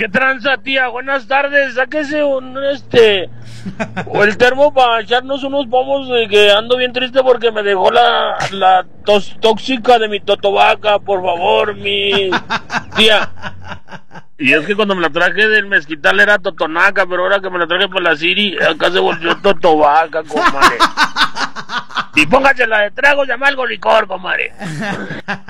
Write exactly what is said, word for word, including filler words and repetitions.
¿Qué tranza, tía? Buenas tardes. Sáquese un, este... o el termo para echarnos unos pomos de que ando bien triste porque me dejó la, la tos tóxica de mi totovaca, por favor, mi tía. Y es que cuando me la traje del mezquital era totonaca, pero ahora que me la traje por la Siri, acá se volvió totovaca, comadre. Y póngase la de trago, llama algo licor, comadre.